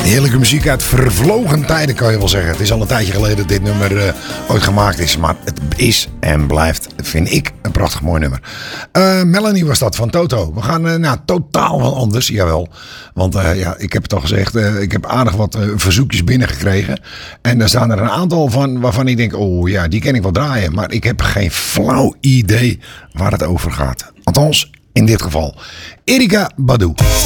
Heerlijke muziek uit vervlogen tijden, kan je wel zeggen. Het is al een tijdje geleden dat dit nummer ooit gemaakt is. Maar het is en blijft, vind ik, een prachtig mooi nummer. Melanie was dat, van Toto. We gaan totaal wel anders, jawel. Want ik heb het al gezegd, ik heb aardig wat verzoekjes binnengekregen. En daar staan er een aantal van waarvan ik denk, oh ja, die kan ik wel draaien. Maar ik heb geen flauw idee waar het over gaat. Althans, in dit geval. Erykah Badu.